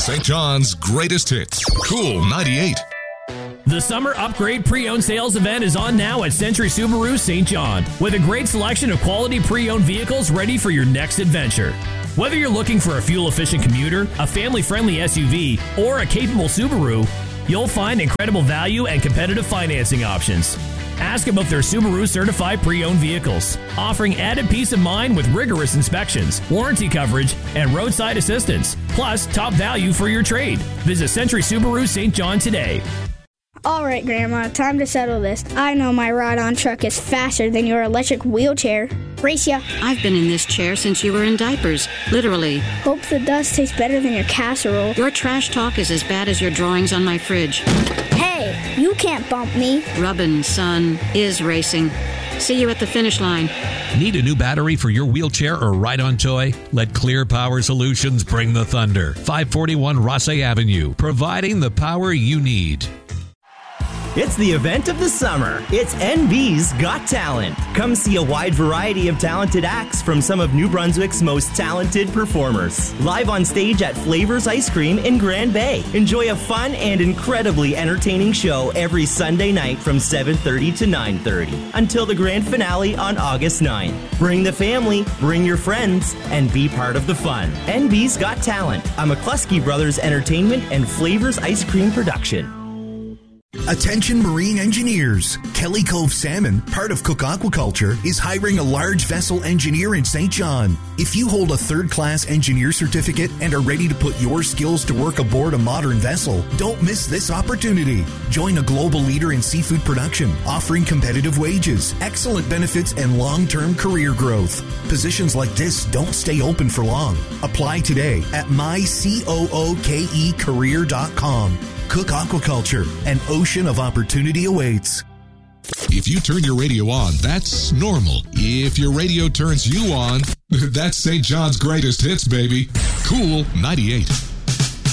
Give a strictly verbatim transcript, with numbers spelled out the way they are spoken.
Saint John's greatest hits. Cool ninety-eight. The Summer Upgrade Pre-Owned Sales event is on now at Century Subaru Saint John with a great selection of quality pre-owned vehicles ready for your next adventure. Whether you're looking for a fuel-efficient commuter, a family-friendly S U V, or a capable Subaru, you'll find incredible value and competitive financing options. Ask about their Subaru certified pre-owned vehicles, offering added peace of mind with rigorous inspections, warranty coverage, and roadside assistance, plus top value for your trade. Visit Century Subaru Saint John today. All right, Grandma, time to settle this. I know my ride-on truck is faster than your electric wheelchair. Race ya. I've been in this chair since you were in diapers, literally. Hope the dust tastes better than your casserole. Your trash talk is as bad as your drawings on my fridge. Hey, you can't bump me. Rubbin', son, is racing. See you at the finish line. Need a new battery for your wheelchair or ride-on toy? Let Clear Power Solutions bring the thunder. five forty-one Rosse Avenue, providing the power you need. It's the event of the summer. It's N B's Got Talent. Come see a wide variety of talented acts from some of New Brunswick's most talented performers. Live on stage at Flavors Ice Cream in Grand Bay. Enjoy a fun and incredibly entertaining show every Sunday night from seven thirty to nine thirty until the grand finale on August ninth. Bring the family, bring your friends, and be part of the fun. N B's Got Talent, a McCluskey Brothers Entertainment and Flavors Ice Cream production. Attention marine engineers. Kelly Cove Salmon, part of Cook Aquaculture, is hiring a large vessel engineer in Saint John. If you hold a third-class engineer certificate and are ready to put your skills to work aboard a modern vessel, don't miss this opportunity. Join a global leader in seafood production, offering competitive wages, excellent benefits, and long-term career growth. Positions like this don't stay open for long. Apply today at my cooke career dot com. Cook Aquaculture, an ocean of opportunity awaits. If you turn your radio on, that's normal. If your radio turns you on, that's Saint John's greatest hits, baby. Cool ninety-eight.